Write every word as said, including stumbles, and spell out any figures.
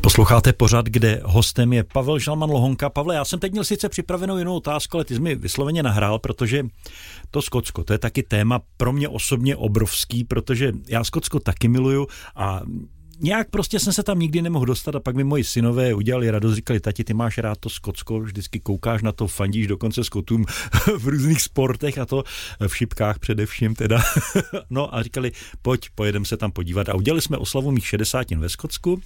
Posloucháte pořad, kde hostem je Pavel Žalman Lohonka. Pavle, já jsem teď měl sice připravenou jinou otázku, ale ty jsi mi vysloveně nahrál, protože to Skotsko, to je taky téma pro mě osobně obrovský, protože já Skotsko taky miluju a nějak prostě jsem se tam nikdy nemohl dostat a pak mi moji synové udělali radost, říkali, tati, ty máš rád to Skotsko, vždycky koukáš na to, fandíš dokonce Skotům v různých sportech a to v šipkách především teda. No a říkali, pojď, pojedeme se tam podívat a udělali jsme oslavu mých šedesátin ve Skotsku